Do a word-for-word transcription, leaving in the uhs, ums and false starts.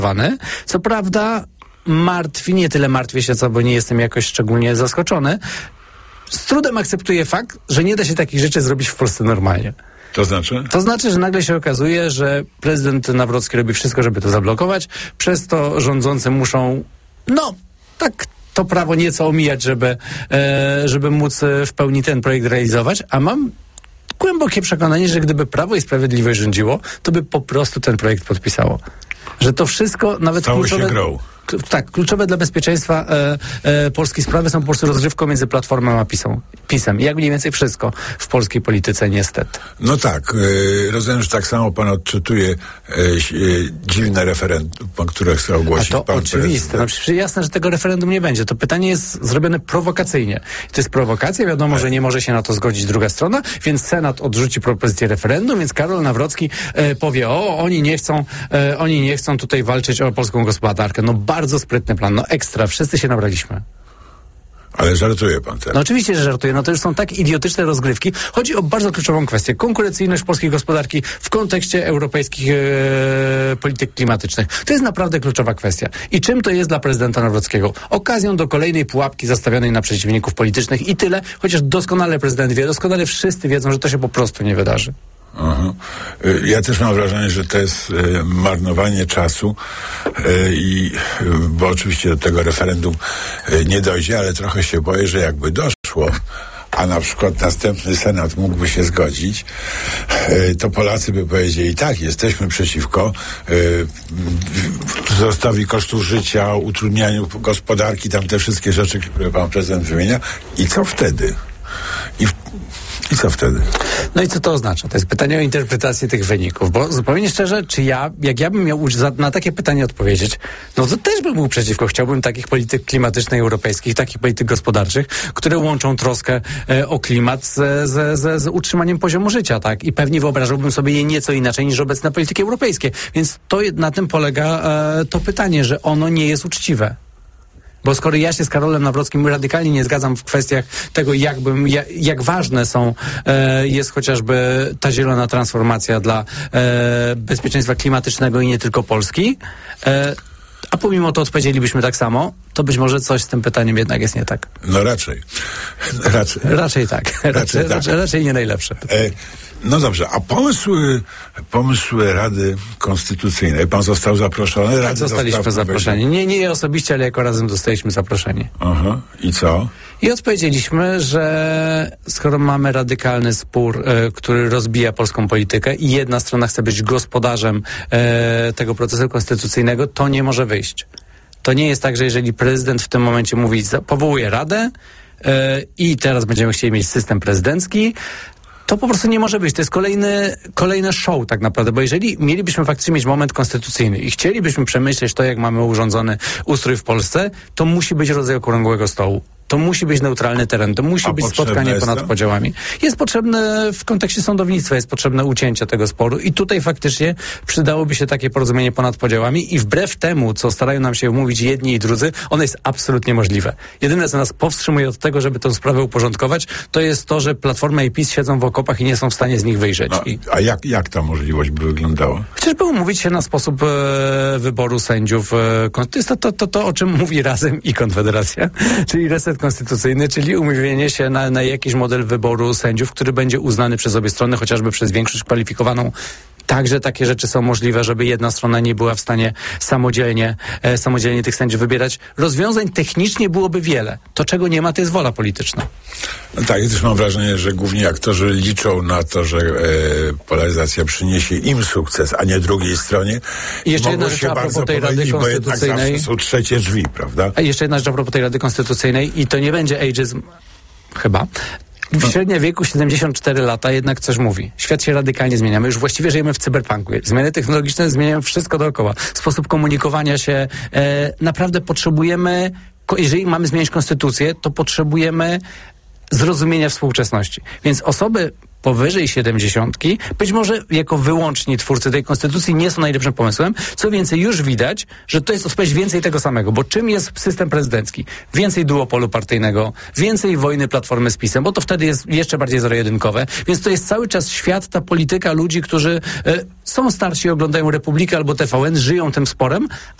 Co prawda martwi, nie tyle martwię się, co, bo nie jestem jakoś szczególnie zaskoczony. Z trudem akceptuję fakt, że nie da się takich rzeczy zrobić w Polsce normalnie. To znaczy? To znaczy, że nagle się okazuje, że prezydent Nawrocki robi wszystko, żeby to zablokować, przez to rządzący muszą, no, tak to prawo nieco omijać, żeby, e, żeby móc w pełni ten projekt realizować, a mam głębokie przekonanie, że gdyby Prawo i Sprawiedliwość rządziło, to by po prostu ten projekt podpisało. Że to wszystko, nawet Cały kluczowe... się grał. Tak, kluczowe dla bezpieczeństwa e, e, polskiej sprawy są po prostu rozgrywką między Platformą a PiS-ą, PiS-em. Jak mniej więcej wszystko w polskiej polityce, niestety. No tak, e, rozumiem, że tak samo pan odczytuje e, e, dziwne referendum, które chce ogłosić a to pan oczywiste. No przecież jasne, że tego referendum nie będzie. To pytanie jest zrobione prowokacyjnie. To jest prowokacja, wiadomo, że nie może się na to zgodzić druga strona, więc Senat odrzuci propozycję referendum, więc Karol Nawrocki e, powie, o, oni nie chcą, e, oni nie chcą tutaj walczyć o polską gospodarkę. No bardzo sprytny plan, no ekstra, wszyscy się nabraliśmy. Ale żartuje pan teraz. No oczywiście, że żartuję. No to już są tak idiotyczne rozgrywki. Chodzi o bardzo kluczową kwestię. Konkurencyjność polskiej gospodarki w kontekście europejskich e, polityk klimatycznych. To jest naprawdę kluczowa kwestia. I czym to jest dla prezydenta Nawrockiego? Okazją do kolejnej pułapki zastawionej na przeciwników politycznych i tyle, chociaż doskonale prezydent wie, doskonale wszyscy wiedzą, że to się po prostu nie wydarzy. Aha. Ja też mam wrażenie, że to jest e, marnowanie czasu e, i e, bo oczywiście do tego referendum e, nie dojdzie, ale trochę się boję, że jakby doszło, a na przykład następny Senat mógłby się zgodzić, e, to Polacy by powiedzieli, tak, jesteśmy przeciwko e, wzrostowi kosztów życia, utrudnianiu gospodarki, tam te wszystkie rzeczy, które pan prezydent wymienia. I co wtedy? I w I co wtedy? No i co to oznacza? To jest pytanie o interpretację tych wyników, bo zupełnie szczerze, czy ja, jak ja bym miał za, na takie pytanie odpowiedzieć, no to też bym był przeciwko. Chciałbym takich polityk klimatycznych europejskich, takich polityk gospodarczych, które łączą troskę e, o klimat z, z, z, z utrzymaniem poziomu życia, tak? I pewnie wyobrażałbym sobie je nieco inaczej niż obecne polityki europejskie. Więc to na tym polega e, to pytanie, że ono nie jest uczciwe. Bo skoro ja się z Karolem Nawrockim radykalnie nie zgadzam w kwestiach tego, jakbym, jak, jak ważne są, e, jest chociażby ta zielona transformacja dla e, bezpieczeństwa klimatycznego i nie tylko Polski, e, a pomimo to odpowiedzielibyśmy tak samo, to być może coś z tym pytaniem jednak jest nie tak. No raczej. Raczej, raczej tak. Raczej, raczej, tak. raczej, raczej nie najlepsze. E, no dobrze, a pomysły, pomysły Rady Konstytucyjnej, pan został zaproszony? Rady Zostaliśmy zaproszeni. Nie, nie ja osobiście, ale jako razem dostaliśmy zaproszenie. Aha, i co? I odpowiedzieliśmy, że skoro mamy radykalny spór, e, który rozbija polską politykę i jedna strona chce być gospodarzem e, tego procesu konstytucyjnego, to nie może wyjść. To nie jest tak, że jeżeli prezydent w tym momencie mówi, powołuje radę e, i teraz będziemy chcieli mieć system prezydencki, to po prostu nie może być. To jest kolejny, kolejne show tak naprawdę, bo jeżeli mielibyśmy faktycznie mieć moment konstytucyjny i chcielibyśmy przemyśleć to, jak mamy urządzony ustrój w Polsce, to musi być rodzaj okrągłego stołu. To musi być neutralny teren, to musi A być spotkanie ponad to? podziałami. Jest potrzebne w kontekście sądownictwa, jest potrzebne ucięcie tego sporu i tutaj faktycznie przydałoby się takie porozumienie ponad podziałami i wbrew temu, co starają nam się mówić jedni i drudzy, ono jest absolutnie możliwe. Jedyne, co nas powstrzymuje od tego, żeby tę sprawę uporządkować, to jest to, że Platforma i PiS siedzą w okopach i nie są w stanie z nich wyjrzeć. No, I... A jak, jak ta możliwość by wyglądała? Chociażby umówić się na sposób e, wyboru sędziów. E, to jest to, to, to, to, o czym mówi Razem i Konfederacja, czyli reset konstytucyjny, czyli umówienie się na, na jakiś model wyboru sędziów, który będzie uznany przez obie strony, chociażby przez większość kwalifikowaną. Także takie rzeczy są możliwe, żeby jedna strona nie była w stanie samodzielnie, e, samodzielnie tych sędziów wybierać. Rozwiązań technicznie byłoby wiele. To, czego nie ma, to jest wola polityczna. No tak, ja też mam wrażenie, że głównie aktorzy liczą na to, że e, polaryzacja przyniesie im sukces, a nie drugiej stronie. I jeszcze jedna rzecz a propos tej Rady Konstytucyjnej. Są trzecie drzwi, prawda? A jeszcze jedna rzecz a propos tej Rady Konstytucyjnej i to nie będzie ageism, chyba. Średnia wieku siedemdziesiąt cztery lata jednak coś mówi. Świat się radykalnie zmienia. My już właściwie żyjemy w cyberpunku. Zmiany technologiczne zmieniają wszystko dookoła. Sposób komunikowania się. E, naprawdę potrzebujemy, jeżeli mamy zmieniać konstytucję, to potrzebujemy zrozumienia współczesności. Więc osoby powyżej siedemdziesiątki, być może jako wyłączni twórcy tej konstytucji nie są najlepszym pomysłem. Co więcej, już widać, że to jest odpowiedź więcej tego samego, bo czym jest system prezydencki? Więcej duopolu partyjnego, więcej wojny Platformy z PiS-em, bo to wtedy jest jeszcze bardziej zero-jedynkowe, więc to jest cały czas świat, ta polityka ludzi, którzy e, są starsi, oglądają Republikę albo T V N, żyją tym sporem,